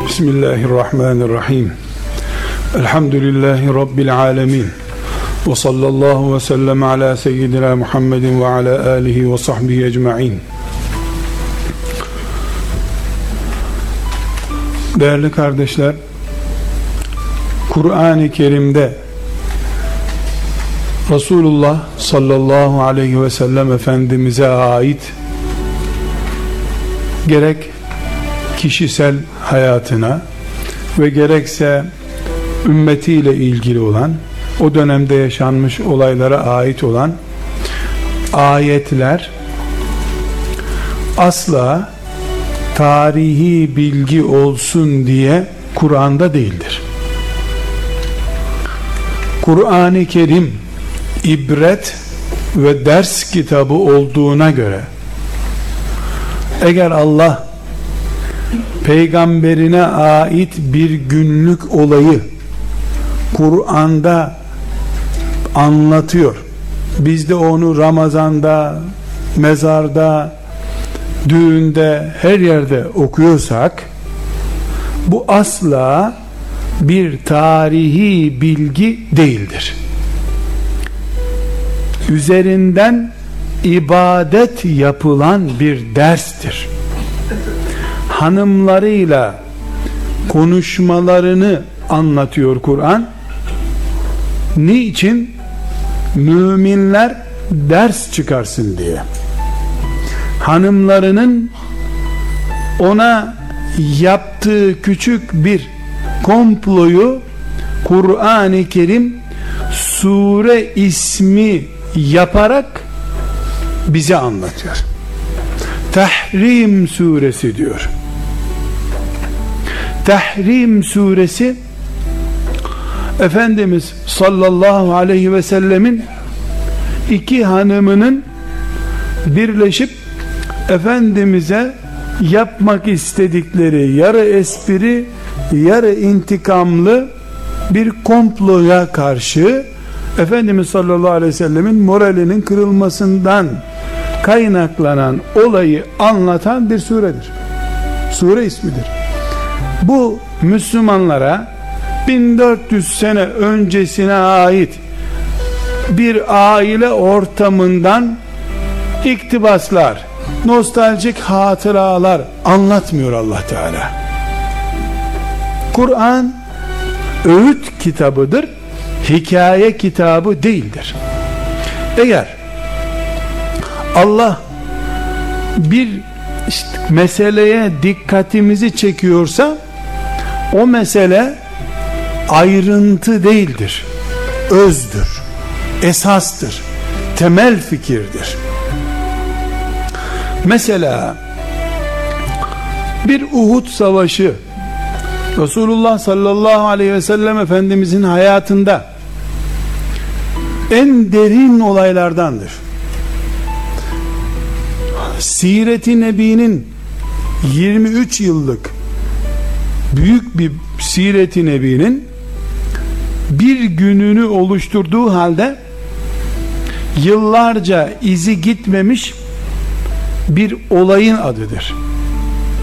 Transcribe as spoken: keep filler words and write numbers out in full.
Bismillahirrahmanirrahim. Elhamdülillahi Rabbil alemin. Ve sallallahu ve sellem ala seyyidina Muhammedin ve ala alihi ve sahbihi ecma'in. Değerli kardeşler, Kur'an-ı Kerim'de Resulullah sallallahu aleyhi ve sellem Efendimiz'e ait gerek kişisel hayatına ve gerekse ümmetiyle ilgili olan, o dönemde yaşanmış olaylara ait olan ayetler asla tarihi bilgi olsun diye Kur'an'da değildir. Kur'an-ı Kerim ibret ve ders kitabı olduğuna göre, eğer Allah peygamberine ait bir günlük olayı Kur'an'da anlatıyor, biz de onu Ramazan'da, mezarda, düğünde, her yerde okuyorsak, bu asla bir tarihi bilgi değildir. Üzerinden ibadet yapılan bir derstir. Hanımlarıyla konuşmalarını anlatıyor Kur'an. Niçin? Müminler ders çıkarsın diye. Hanımlarının ona yaptığı küçük bir komployu Kur'an-ı Kerim sure ismi yaparak bize anlatıyor. Tahrim suresi diyor. Tahrim suresi, Efendimiz sallallahu aleyhi ve sellemin iki hanımının birleşip Efendimiz'e yapmak istedikleri yarı espri, yarı intikamlı bir komploya karşı Efendimiz sallallahu aleyhi ve sellemin moralinin kırılmasından kaynaklanan olayı anlatan bir suredir. Sure ismidir. Bu Müslümanlara bin dört yüz sene öncesine ait bir aile ortamından iktibaslar, nostaljik hatıralar anlatmıyor Allah Teala. Kur'an öğüt kitabıdır, hikaye kitabı değildir. Eğer Allah bir işte meseleye dikkatimizi çekiyorsa, o mesele ayrıntı değildir, özdür, esastır, temel fikirdir. Mesela bir Uhud savaşı Resulullah sallallahu aleyhi ve sellem Efendimizin hayatında en derin olaylardandır. Siret-i Nebi'nin yirmi üç yıllık büyük bir Siret-i Nebi'nin bir gününü oluşturduğu halde yıllarca izi gitmemiş bir olayın adıdır.